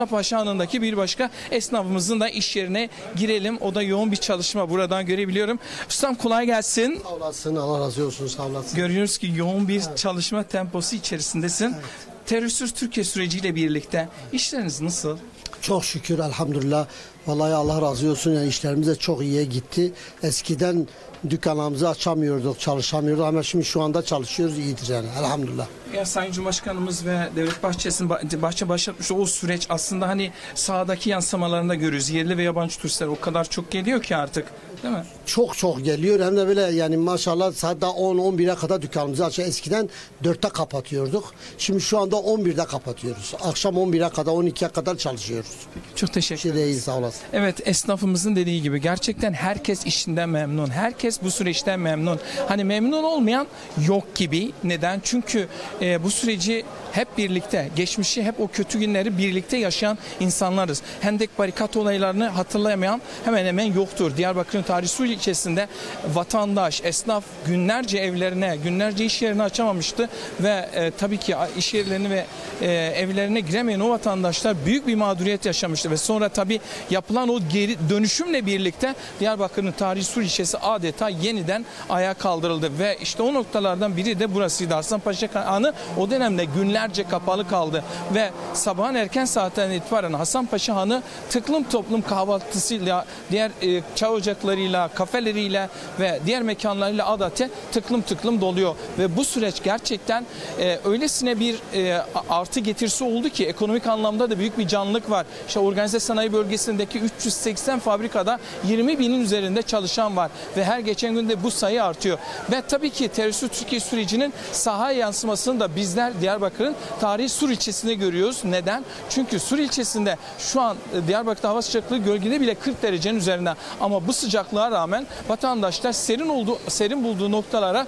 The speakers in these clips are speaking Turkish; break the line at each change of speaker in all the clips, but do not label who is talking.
Paşa Hanı'ndaki bir başka esnafımızın da iş yerine girelim. O da yoğun bir çalışma, buradan görebiliyorum. Ustam kolay gelsin.
Sağ olasın, Allah razı olsun, sağ olasın.
Görüyoruz ki yoğun bir çalışma temposu içerisindesin.
Evet.
Terörsüz Türkiye süreciyle birlikte işleriniz nasıl?
Çok şükür, elhamdülillah. Vallahi Allah razı olsun. Yani işlerimiz de çok iyiye gitti. Eskiden dükkanlarımızı açamıyorduk, çalışamıyorduk ama şimdi şu anda çalışıyoruz, iyidir yani, elhamdülillah.
Ya Sayın Cumhurbaşkanımız ve Devlet Bahçe başlatmış o süreç aslında hani sahadaki yansımalarında görüyoruz. Yerli ve yabancı turistler o kadar çok geliyor ki artık, değil mi?
Çok geliyor, hem de böyle yani maşallah saat 10-11'e kadar dükkanımızı açıyor. Eskiden 4'te kapatıyorduk. Şimdi şu anda 11'de kapatıyoruz. Akşam 11'e kadar, 12'ye kadar çalışıyoruz.
Çok teşekkür ederim.
Değil, sağ olasın.
Evet, esnafımızın dediği gibi gerçekten herkes işinden memnun. Herkes bu süreçten memnun. Hani memnun olmayan yok gibi. Neden? Çünkü bu süreci hep birlikte, geçmişi hep o kötü günleri birlikte yaşayan insanlarız. Hendek barikat olaylarını hatırlayamayan hemen hemen yoktur. Diyarbakır'ın Tarihi Sur ilçesinde vatandaş, esnaf günlerce evlerine, günlerce iş yerini açamamıştı ve tabii ki iş yerlerini ve evlerine giremeyen o vatandaşlar büyük bir mağduriyet yaşamıştı ve sonra tabii yapılan o geri dönüşümle birlikte Diyarbakır'ın Tarihi Sur ilçesi adeta yeniden ayağa kaldırıldı ve işte o noktalardan biri de burasıydı. Hasanpaşa Hanı o dönemde günlerce kapalı kaldı ve sabahın erken saatlerinden itibaren Hasanpaşa Hanı tıklım toplum kahvaltısıyla, diğer çay ocaklarıyla, kafeleriyle ve diğer mekanlarıyla adeta tıklım doluyor ve bu süreç gerçekten öylesine bir artı getirisi oldu ki ekonomik anlamda da büyük bir canlılık var. İşte organize sanayi bölgesindeki 380 fabrikada 20 binin üzerinde çalışan var ve her geçen günde bu sayı artıyor ve tabii ki terörsüz Türkiye sürecinin sahaya yansımasını da bizler Diyarbakır'ın Tarihi Sur ilçesinde görüyoruz. Neden? Çünkü Sur ilçesinde şu an Diyarbakır'da hava sıcaklığı gölgede bile 40 derecenin üzerinde ama bu sıcaklığa rağmen vatandaşlar serin bulduğu noktalara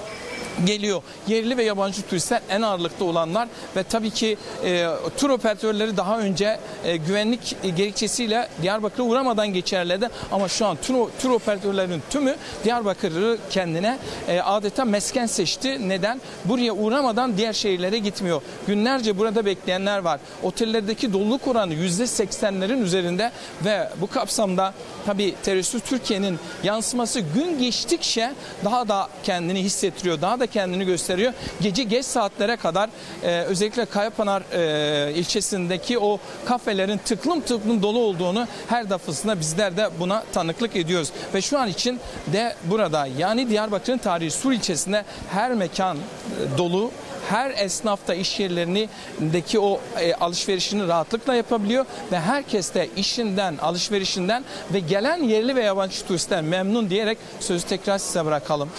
geliyor. Yerli ve yabancı turistler en ağırlıkta olanlar ve tabii ki tur operatörleri daha önce güvenlik gerekçesiyle Diyarbakır'a uğramadan geçerlerdi ama şu an tur operatörlerinin tümü Diyarbakır'ı kendine adeta mesken seçti. Neden? Buraya uğramadan diğer şehirlere gitmiyor. Günlerce burada bekleyenler var. Otellerdeki doluluk oranı %80'lerin üzerinde ve bu kapsamda tabii terörsüz Türkiye'nin yansıması gün geçtikçe daha da kendini hissettiriyor. Daha da kendini gösteriyor. Gece geç saatlere kadar özellikle Kayapınar ilçesindeki o kafelerin tıklım dolu olduğunu her defasında bizler de buna tanıklık ediyoruz. Ve şu an için de burada yani Diyarbakır'ın Tarihi Sur ilçesinde her mekan dolu. Her esnaf da iş yerlerindeki o alışverişini rahatlıkla yapabiliyor ve herkes de işinden, alışverişinden ve gelen yerli ve yabancı turistler memnun diyerek sözü tekrar size bırakalım.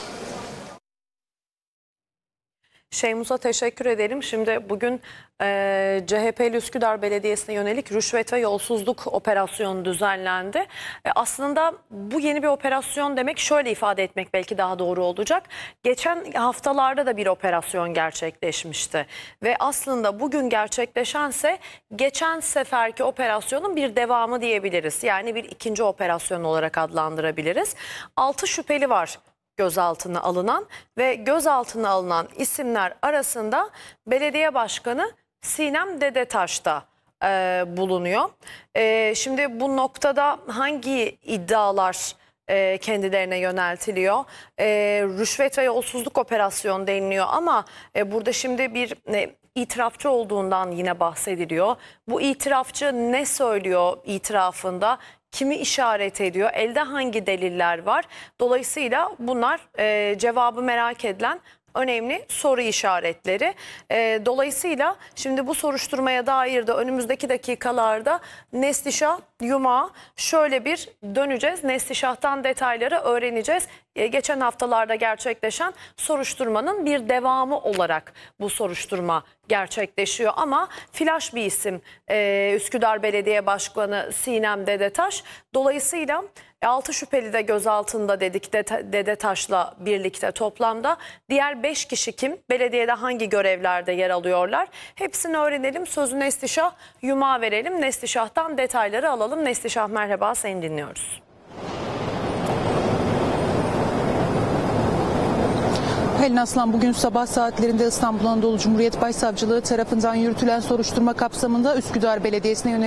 Şeymus'a teşekkür ederim. Şimdi bugün CHP'li Üsküdar Belediyesi'ne yönelik rüşvet ve yolsuzluk operasyonu düzenlendi. Aslında bu yeni bir operasyon demek, şöyle ifade etmek belki daha doğru olacak. Geçen haftalarda da bir operasyon gerçekleşmişti. Ve aslında bugün gerçekleşense geçen seferki operasyonun bir devamı diyebiliriz. Yani bir ikinci operasyon olarak adlandırabiliriz. 6 şüpheli var gözaltına alınan ve gözaltına alınan isimler arasında belediye başkanı Sinem Dedetaş da bulunuyor. Şimdi bu noktada hangi iddialar kendilerine yöneltiliyor? Rüşvet ve yolsuzluk operasyonu deniliyor ama burada şimdi bir itirafçı olduğundan yine bahsediliyor. Bu itirafçı ne söylüyor itirafında? Kimi işaret ediyor? Elde hangi deliller var? Dolayısıyla bunlar cevabı merak edilen önemli soru işaretleri. Dolayısıyla şimdi bu soruşturmaya dair de önümüzdeki dakikalarda Neslişah Yumak'a şöyle bir döneceğiz. Neslişah'tan detayları öğreneceğiz. Geçen haftalarda gerçekleşen soruşturmanın bir devamı olarak bu soruşturma gerçekleşiyor. Ama flash bir isim Üsküdar Belediye Başkanı Sinem Dedetaş. Dolayısıyla 6 şüpheli de gözaltında dedik Dedetaş'la birlikte toplamda. Diğer 5 kişi kim? Belediyede hangi görevlerde yer alıyorlar? Hepsini öğrenelim. Sözü Neslişah Yumak'a verelim. Neslişah'tan detayları alalım. Neslişah merhaba, seni dinliyoruz.
Pelin Aslan, bugün sabah saatlerinde İstanbul Anadolu Cumhuriyet Başsavcılığı tarafından yürütülen soruşturma kapsamında Üsküdar Belediyesi'ne yönelik